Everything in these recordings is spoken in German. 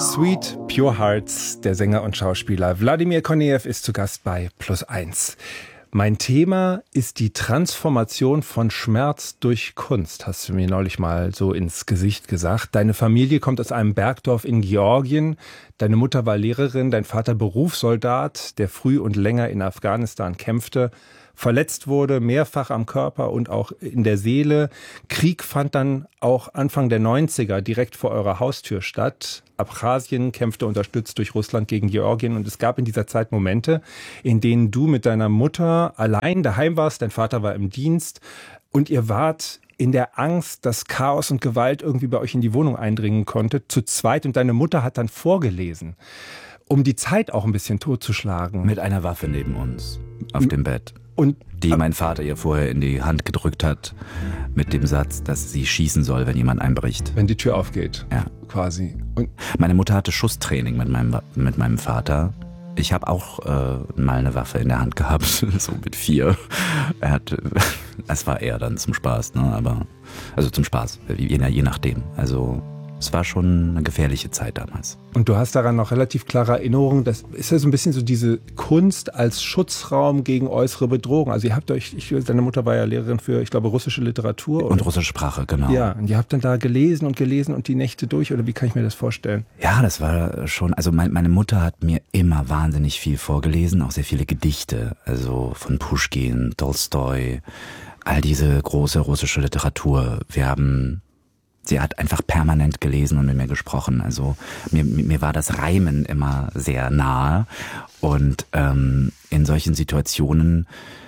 Sweet Pure Hearts, der Sänger und Schauspieler Wladimir Kornejew ist zu Gast bei Plus1. Mein Thema ist die Transformation von Schmerz durch Kunst, hast du mir neulich mal so ins Gesicht gesagt. Deine Familie kommt aus einem Bergdorf in Georgien. Deine Mutter war Lehrerin, dein Vater Berufssoldat, der früh und länger in Afghanistan kämpfte, verletzt wurde, mehrfach am Körper und auch in der Seele. Krieg fand dann auch Anfang der 90er direkt vor eurer Haustür statt. Abchasien kämpfte unterstützt durch Russland gegen Georgien und es gab in dieser Zeit Momente, in denen du mit deiner Mutter allein daheim warst, dein Vater war im Dienst und ihr wart in der Angst, dass Chaos und Gewalt irgendwie bei euch in die Wohnung eindringen konnte, zu zweit, und deine Mutter hat dann vorgelesen, um die Zeit auch ein bisschen totzuschlagen. Mit einer Waffe neben uns auf dem Bett. Und die mein Vater ihr vorher in die Hand gedrückt hat, mit dem Satz, dass sie schießen soll, wenn jemand einbricht. Wenn die Tür aufgeht, ja, quasi. Und meine Mutter hatte Schusstraining mit meinem Vater. Ich habe auch mal eine Waffe in der Hand gehabt, so mit 4. Es war eher dann zum Spaß, ne? Aber also zum Spaß, je nachdem. Also es war schon eine gefährliche Zeit damals. Und du hast daran noch relativ klare Erinnerungen. Das ist ja so ein bisschen so diese Kunst als Schutzraum gegen äußere Bedrohungen. Also ihr habt euch, deine Mutter war ja Lehrerin für, ich glaube, russische Literatur. Und russische Sprache, genau. Ja, und ihr habt dann da gelesen und die Nächte durch, oder wie kann ich mir das vorstellen? Ja, das war schon, also meine Mutter hat mir immer wahnsinnig viel vorgelesen, auch sehr viele Gedichte, also von Puschkin, Tolstoi, all diese große russische Literatur. Sie hat einfach permanent gelesen und mit mir gesprochen. Also mir war das Reimen immer sehr nahe. Und in solchen Situationen,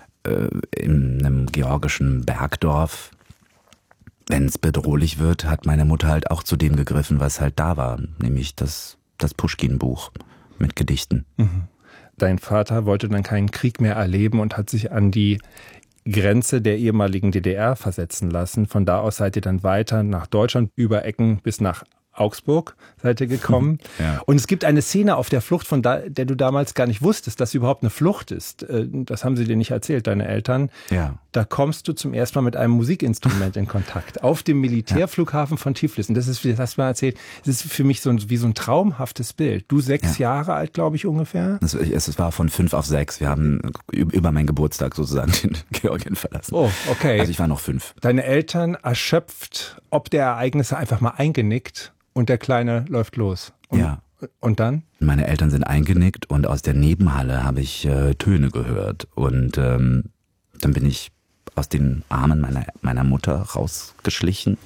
in einem georgischen Bergdorf, wenn es bedrohlich wird, hat meine Mutter halt auch zu dem gegriffen, was halt da war. Nämlich das Puschkin-Buch mit Gedichten. Mhm. Dein Vater wollte dann keinen Krieg mehr erleben und hat sich an die Grenze der ehemaligen DDR versetzen lassen. Von da aus seid ihr dann weiter nach Deutschland, über Ecken bis nach Augsburg seid ihr gekommen. Ja. Und es gibt eine Szene auf der Flucht, von der du damals gar nicht wusstest, dass sie überhaupt eine Flucht ist. Das haben sie dir nicht erzählt, deine Eltern. Ja. Da kommst du zum ersten Mal mit einem Musikinstrument in Kontakt. Auf dem Militärflughafen von Tiflis. Und das ist, das hast du mal erzählt, das ist für mich wie so ein traumhaftes Bild. Du 6 Jahre alt, glaube ich, ungefähr? Es war von 5 auf 6. Wir haben über meinen Geburtstag sozusagen den Georgien verlassen. Oh, okay. Also ich war noch 5. Deine Eltern erschöpft, ob der Ereignisse, einfach mal eingenickt. Und der Kleine läuft los. Und dann? Meine Eltern sind eingenickt und aus der Nebenhalle habe ich Töne gehört. Und dann bin ich aus den Armen meiner Mutter rausgeschlichen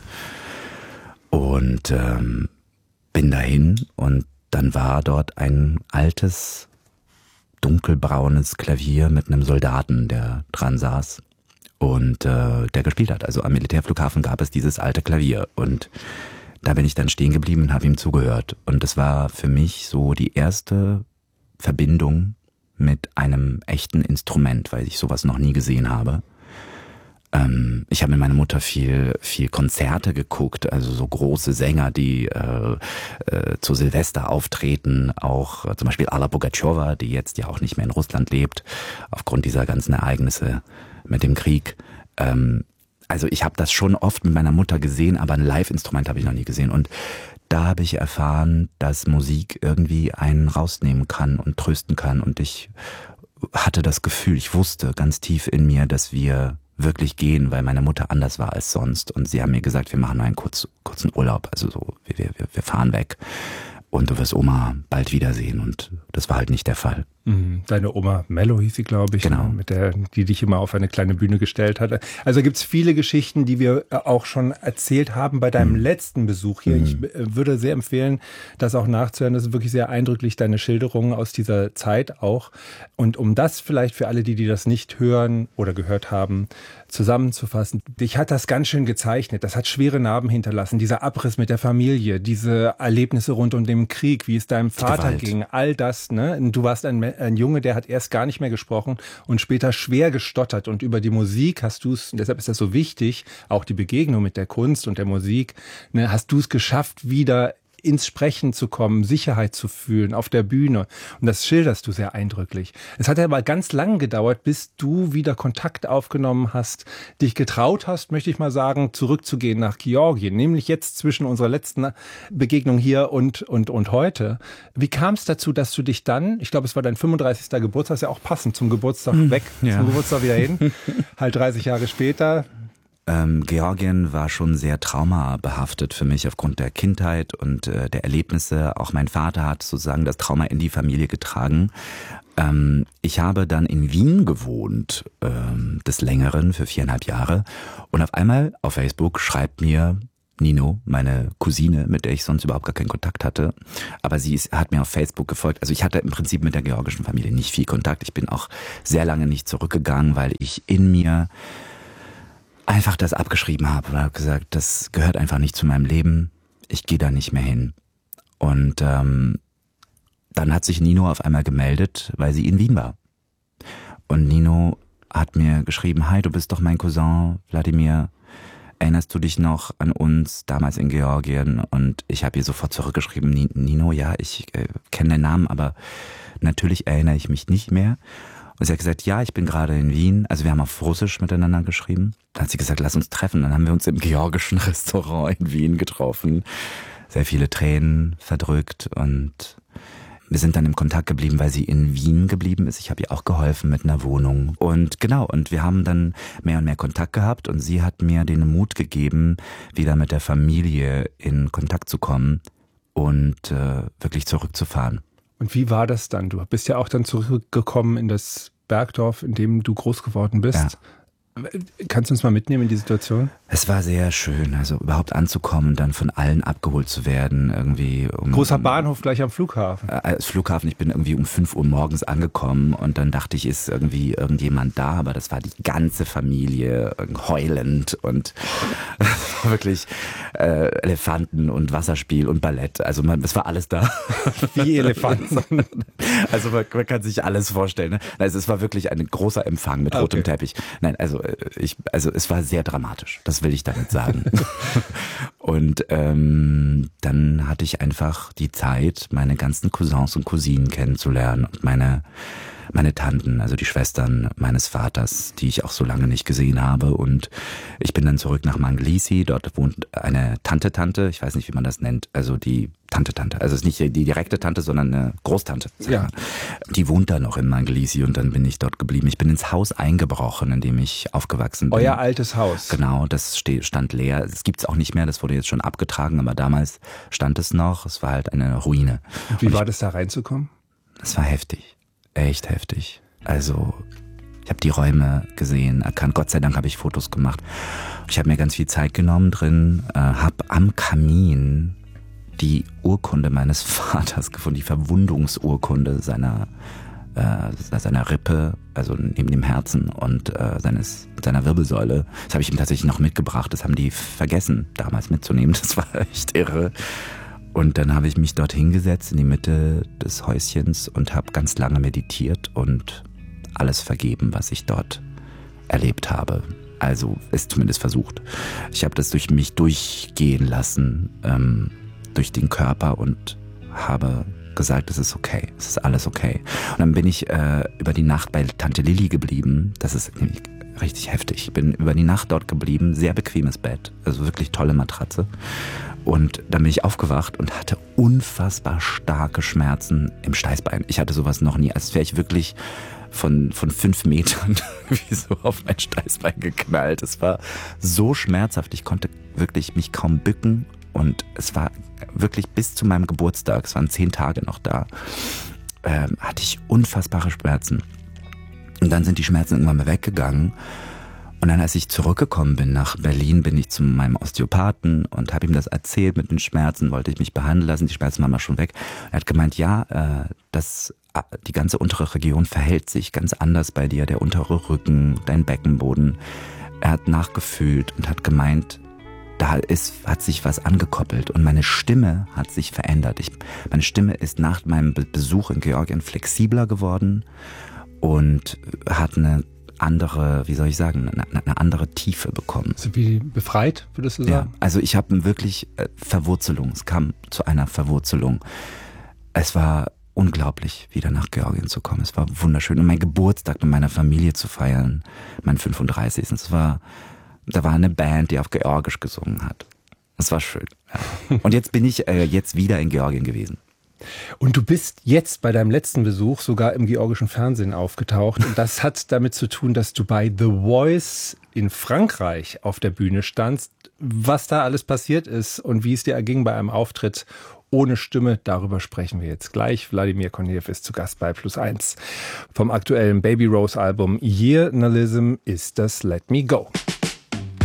und bin dahin. Und dann war dort ein altes, dunkelbraunes Klavier mit einem Soldaten, der dran saß und der gespielt hat. Also am Militärflughafen gab es dieses alte Klavier und da bin ich dann stehen geblieben und habe ihm zugehört. Und das war für mich so die erste Verbindung mit einem echten Instrument, weil ich sowas noch nie gesehen habe. Ich habe mit meiner Mutter viel Konzerte geguckt, also so große Sänger, die zu Silvester auftreten, auch zum Beispiel Alla Pugatschowa, die jetzt ja auch nicht mehr in Russland lebt, aufgrund dieser ganzen Ereignisse mit dem Krieg. Also ich habe das schon oft mit meiner Mutter gesehen, aber ein Live-Instrument habe ich noch nie gesehen. Und da habe ich erfahren, dass Musik irgendwie einen rausnehmen kann und trösten kann. Und ich hatte das Gefühl, ich wusste ganz tief in mir, dass wir wirklich gehen, weil meine Mutter anders war als sonst. Und sie haben mir gesagt, wir machen nur einen kurzen Urlaub. Also so, wir fahren weg. Und du wirst Oma bald wiedersehen. Und das war halt nicht der Fall. Deine Oma Mello hieß sie, glaube ich, genau. Die dich immer auf eine kleine Bühne gestellt hatte. Also gibt es viele Geschichten, die wir auch schon erzählt haben bei deinem letzten Besuch hier. Ich würde sehr empfehlen, das auch nachzuhören. Das ist wirklich sehr eindrücklich, deine Schilderungen aus dieser Zeit auch. Und um das vielleicht für alle, die das nicht hören oder gehört haben, zusammenzufassen. Dich hat das ganz schön gezeichnet. Das hat schwere Narben hinterlassen. Dieser Abriss mit der Familie, diese Erlebnisse rund um den Krieg, wie es deinem Vater ging, all das. Ne? Du warst ein Junge, der hat erst gar nicht mehr gesprochen und später schwer gestottert. Und über die Musik hast du es, und deshalb ist das so wichtig, auch die Begegnung mit der Kunst und der Musik, ne, hast du es geschafft, wieder ins Sprechen zu kommen, Sicherheit zu fühlen auf der Bühne. Und das schilderst du sehr eindrücklich. Es hat aber ganz lang gedauert, bis du wieder Kontakt aufgenommen hast, dich getraut hast, möchte ich mal sagen, zurückzugehen nach Georgien. Nämlich jetzt zwischen unserer letzten Begegnung hier und heute. Wie kam es dazu, dass du dich dann, ich glaube, es war dein 35. Geburtstag, ist ja auch passend zum Geburtstag weg, zum Geburtstag wieder hin, halt 30 Jahre später. Georgien war schon sehr traumabehaftet für mich aufgrund der Kindheit und der Erlebnisse. Auch mein Vater hat sozusagen das Trauma in die Familie getragen. Ich habe dann in Wien gewohnt, des Längeren, für 4,5 Jahre. Und auf einmal auf Facebook schreibt mir Nino, meine Cousine, mit der ich sonst überhaupt gar keinen Kontakt hatte. Aber sie hat mir auf Facebook gefolgt. Also ich hatte im Prinzip mit der georgischen Familie nicht viel Kontakt. Ich bin auch sehr lange nicht zurückgegangen, weil ich in mir einfach das abgeschrieben habe und habe gesagt, das gehört einfach nicht zu meinem Leben. Ich gehe da nicht mehr hin. Und dann hat sich Nino auf einmal gemeldet, weil sie in Wien war. Und Nino hat mir geschrieben, hi, du bist doch mein Cousin Wladimir. Erinnerst du dich noch an uns damals in Georgien? Und ich habe ihr sofort zurückgeschrieben, Nino, ja, ich kenne den Namen, aber natürlich erinnere ich mich nicht mehr. Und sie hat gesagt, ja, ich bin gerade in Wien. Also wir haben auf Russisch miteinander geschrieben. Dann hat sie gesagt, lass uns treffen. Dann haben wir uns im georgischen Restaurant in Wien getroffen. Sehr viele Tränen verdrückt und wir sind dann im Kontakt geblieben, weil sie in Wien geblieben ist. Ich habe ihr auch geholfen mit einer Wohnung. Und genau, und wir haben dann mehr und mehr Kontakt gehabt und sie hat mir den Mut gegeben, wieder mit der Familie in Kontakt zu kommen und wirklich zurückzufahren. Und wie war das dann? Du bist ja auch dann zurückgekommen in das Bergdorf, in dem du groß geworden bist. Ja. Kannst du uns mal mitnehmen in die Situation? Es war sehr schön, also überhaupt anzukommen, dann von allen abgeholt zu werden. Irgendwie großer Bahnhof gleich am Flughafen. Als Flughafen, ich bin irgendwie um 5 Uhr morgens angekommen und dann dachte ich, ist irgendwie irgendjemand da, aber das war die ganze Familie heulend und wirklich Elefanten und Wasserspiel und Ballett. Also es war alles da. Wie Elefanten. Also man kann sich alles vorstellen. Ne? Also es war wirklich ein großer Empfang mit rotem Teppich. Nein, also es war sehr dramatisch. Das will ich damit sagen. Und dann hatte ich einfach die Zeit, meine ganzen Cousins und Cousinen kennenzulernen und meine Tanten, also die Schwestern meines Vaters, die ich auch so lange nicht gesehen habe. Und ich bin dann zurück nach Manglisi. Dort wohnt eine Tante, ich weiß nicht, wie man das nennt, also die Tante. Also es ist nicht die direkte Tante, sondern eine Großtante. Ja. Die wohnt da noch in Manglisi und dann bin ich dort geblieben. Ich bin ins Haus eingebrochen, in dem ich aufgewachsen bin. Euer altes Haus. Genau, das stand leer. Es gibt's auch nicht mehr, das wurde jetzt schon abgetragen, aber damals stand es noch. Es war halt eine Ruine. Und wie war das, da reinzukommen? Es war heftig. Echt heftig. Also ich habe die Räume gesehen, erkannt. Gott sei Dank habe ich Fotos gemacht. Ich habe mir ganz viel Zeit genommen drin, habe am Kamin die Urkunde meines Vaters gefunden, die Verwundungsurkunde seiner Rippe, also neben dem Herzen und seiner Wirbelsäule. Das habe ich ihm tatsächlich noch mitgebracht. Das haben die vergessen, damals mitzunehmen. Das war echt irre. Und dann habe ich mich dort hingesetzt in die Mitte des Häuschens und habe ganz lange meditiert und alles vergeben, was ich dort erlebt habe. Also es zumindest versucht. Ich habe das durch mich durchgehen lassen, durch den Körper und habe gesagt, es ist okay, es ist alles okay. Und dann bin ich über die Nacht bei Tante Lilli geblieben. Das ist richtig heftig. Ich bin über die Nacht dort geblieben, sehr bequemes Bett, also wirklich tolle Matratze. Und dann bin ich aufgewacht und hatte unfassbar starke Schmerzen im Steißbein. Ich hatte sowas noch nie, als wäre ich wirklich von 5 Metern wie so auf mein Steißbein geknallt. Es war so schmerzhaft, ich konnte wirklich mich kaum bücken und es war wirklich bis zu meinem Geburtstag, es waren 10 Tage noch da, hatte ich unfassbare Schmerzen. Und dann sind die Schmerzen irgendwann mal weggegangen. Und dann, als ich zurückgekommen bin nach Berlin, bin ich zu meinem Osteopathen und habe ihm das erzählt mit den Schmerzen, wollte ich mich behandeln lassen, die Schmerzen waren mal schon weg. Er hat gemeint, ja, die ganze untere Region verhält sich ganz anders bei dir, der untere Rücken, dein Beckenboden. Er hat nachgefühlt und hat gemeint, hat sich was angekoppelt und meine Stimme hat sich verändert. Meine Stimme ist nach meinem Besuch in Georgien flexibler geworden und hat eine andere, wie soll ich sagen, eine andere Tiefe bekommen. So wie befreit, würdest du sagen? Ja, also ich habe wirklich Verwurzelung. Es kam zu einer Verwurzelung. Es war unglaublich, wieder nach Georgien zu kommen. Es war wunderschön. Und mein Geburtstag mit meiner Familie zu feiern, mein 35. Da war eine Band, die auf Georgisch gesungen hat. Das war schön. Ja. Und jetzt bin ich jetzt wieder in Georgien gewesen. Und du bist jetzt bei deinem letzten Besuch sogar im georgischen Fernsehen aufgetaucht. Und das hat damit zu tun, dass du bei The Voice in Frankreich auf der Bühne standst. Was da alles passiert ist und wie es dir erging bei einem Auftritt ohne Stimme, darüber sprechen wir jetzt gleich. Wladimir Kornejew ist zu Gast bei +1. Vom aktuellen Baby Rose Album Yearnalism ist das Let Me Go.